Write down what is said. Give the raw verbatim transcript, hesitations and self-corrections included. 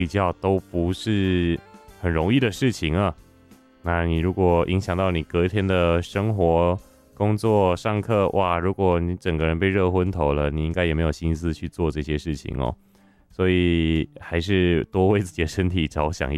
比较都不是很容易的事情啊。那你如果影响到你隔天的生活、工作、上课，哇，如果你整个人被热昏头了，你应该也没有心思去做这些事情哦。所以还是多为自己的身体着想一